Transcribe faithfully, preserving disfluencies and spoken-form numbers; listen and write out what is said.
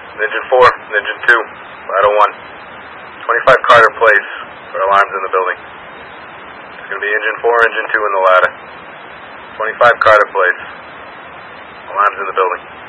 Engine four, Engine two, ladder one. twenty-five Carter Place for alarms in the building. It's going to be Engine four, Engine two in the ladder. twenty-five Carter Place. Alarms in the building.